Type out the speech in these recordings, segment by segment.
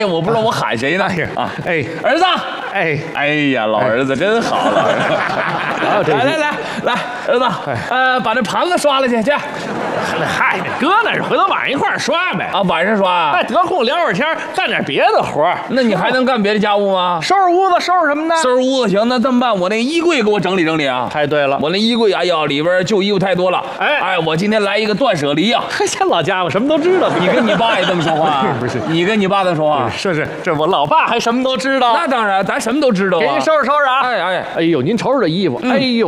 我不知道我喊谁呢啊！哎，儿子，哎呀，老儿子真好，老儿子。来，儿子，把这盘子刷了去。 嗨，搁那儿，回头晚上一块儿刷呗。 啊，晚上刷啊？ 哎，得空聊会儿天，干点别的活儿。 那你还能干别的家务吗？ 收拾屋子，收拾什么呢？ 收拾屋子行，那这么办？我那衣柜给我整理整理啊。 太对了， 我那衣柜，哎呀，里边旧衣服太多了。哎，我今天来一个断舍离啊！ 这老家伙什么都知道。 你跟你爸也这么说话？ 不是， 你跟你爸这么说话？ 是，这我老爸还什么都知道。 那当然，咱什么都知道啊。 给您收拾收拾啊！ 哎呦，您瞅瞅这衣服，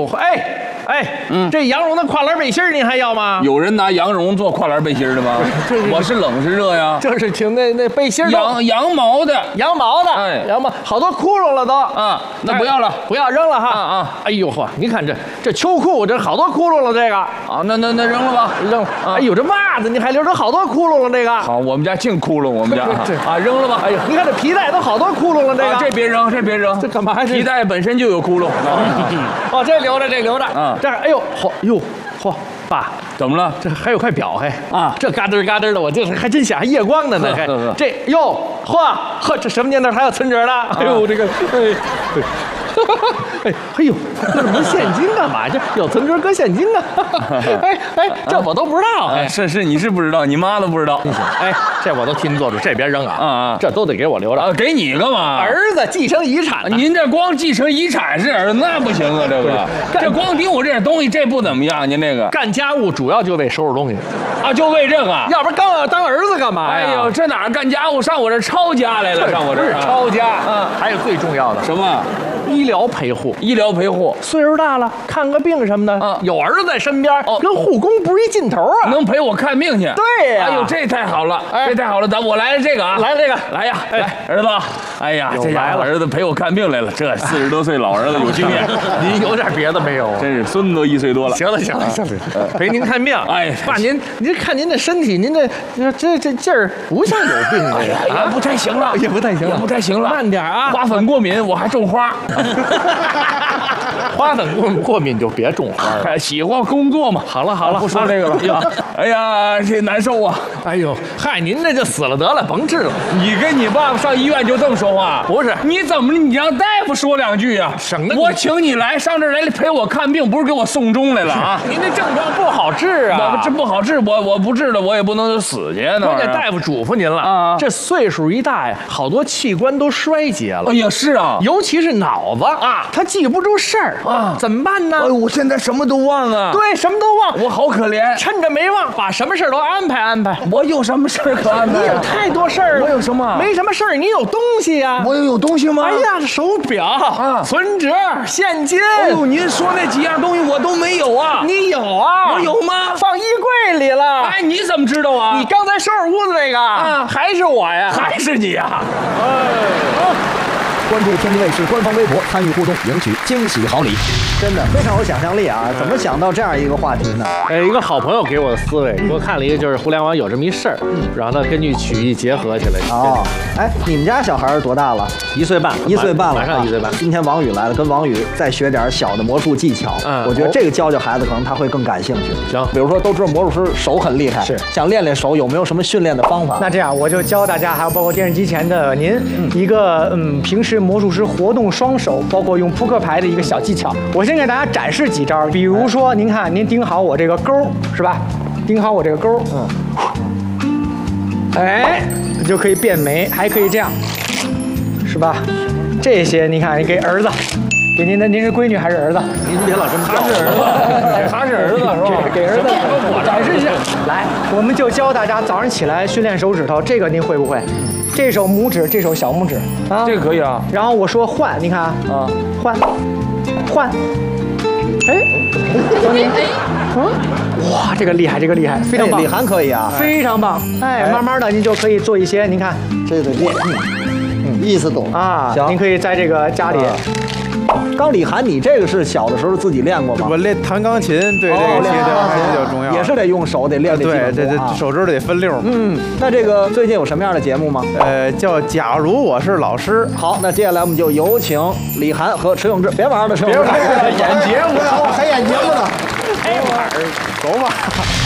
这羊绒的跨栏背心您还要吗？ 有人拿羊绒做跨栏背心的吗？我是冷是热呀？ 就是挺那背心羊毛的， 羊毛，好多窟窿了都啊，那不要了， 不要扔了哈啊！ 哎呦嚯，您看这秋裤这好多窟窿了，这个啊，那扔了吧， 扔。哎呦，这袜子你还留着好多窟窿了，这个好，我们家净窟窿，我们家啊，扔了吧。 哎呦，你看这皮带都好多窟窿了，这个这别扔，这干嘛？皮带本身就有窟窿。 哦，这留着，这哎呦嚯，爸， 怎么了？ 这还有块表还啊？ 这嘎噔嘎噔的，我这还真想夜光的呢，还这哟嚯，这什么年头还有存折呢？哎呦，这个哎呦，这不是现金干嘛？这有存折搁现金呢？这我都不知道。 是你是不知道，你妈都不知道。 这我都替您做主，这别扔啊！这都得给我留着啊！给你干嘛？ 儿子继承遗产。 您这光继承遗产是儿子，那不行啊！这光顶我这点东西，这不怎么样。您这个干家务主要就为收拾东西啊，就为这个。 要不然刚要当儿子干嘛呀？ 哎呦，这哪干家务上我这抄家来了？上我这抄家。还有最重要的什么？ 医疗陪护，岁数大了，看个病什么的，有儿子在身边，跟护工不是一劲头啊， 能陪我看病去。 对呀， 哎呦，这太好了，这太好了，我来了这个啊， 来了这个， 来呀，来儿子，哎呀，这家伙儿子陪我看病来了，这40多岁老儿子有经验， 您有点别的没有？ 真是孙子都1岁多了。 行了，陪您看病。哎，爸，您看您这身体，您这劲儿不像有病的呀，不太行了， 也不太行了，慢点啊， 花粉过敏，我还种花。 花粉过敏就别种花了， 喜欢工作嘛。 好了， 不说这个了。哎呀，这难受啊！ 哎呦，嗨，您这就死了得了，甭治了。 你跟你爸爸上医院就这么说话？ 不是， 你怎么你让大夫说2句啊？ 省得我请你来上这儿来陪我看病，不是给我送终来了啊？ 您这症状不好治啊！ 这不好治，我不治了，我也不能死去。 关键大夫嘱咐您了啊，这岁数一大呀，好多器官都衰竭了。 哎呀，是啊， 尤其是脑子啊，他记不住事儿啊，怎么办呢？ 哎，我现在什么都忘啊。 对，什么都忘， 我好可怜。 趁着没忘，把什么事儿都安排。 我有什么事儿可安排？ 你有太多事儿了。 我有什么？ 没什么事儿，你有东西呀。 我有东西吗？ 哎呀，这手表啊，存折、现金。 哎呦，您说那几样东西我都没有啊。 你有啊？ 我有吗？ 放衣柜里了。 哎，你怎么知道啊？ 你刚才收拾屋子那个啊，还是我呀？ 还是你呀？ 关注天津卫视官方微博，参与互动，赢取惊喜好礼。真的非常有想象力啊！怎么想到这样一个话题呢？ 一个好朋友给我的思维，给我看了一个，就是互联网有这么一事儿，然后呢根据曲艺结合起来。 哦，哎，你们家小孩多大了 ？1岁半 ，1岁半了， 马上1岁半。 今天王宇来了，跟王宇再学点小的魔术技巧。我觉得这个教孩子可能他会更感兴趣。 行， 比如说都知道魔术师手很厉害， 是想练练手，有没有什么训练的方法？ 那这样我就教大家，还有包括电视机前的您，一个平时魔术师活动双手，包括用扑克牌的一个小技巧。我先给大家展示几招，比如说您看，您盯好我这个钩，是吧？盯好我这个钩，哎，就可以变眉，还可以这样，是吧？这些你看，你给儿子，给您是闺女还是儿子？ 您别老这么叫。 他是儿子是吧？ 给儿子我展示一下。来，我们就教大家早上起来训练手指头，这个您会不会？这手拇指，这手小拇指啊， 这个可以啊。 然后我说换，你看啊，换，哎，哇，这个厉害，非常棒。 李涵可以啊， 非常棒。哎，慢慢的您就可以做一些，您看， 这得练，意思懂啊。 行， 您可以在这个家里。 刚李涵，你这个是小的时候自己练过吗？ 我弹钢琴，对这个其实还是比较重要， 也是得用手得练这。 对，这手指头得分溜。 那这个最近有什么样的节目吗？ 叫《假如我是老师》。 好，那接下来我们就有请李涵和迟永志。别玩了，迟永志， 演节目呢， 还演节目呢。 走吧。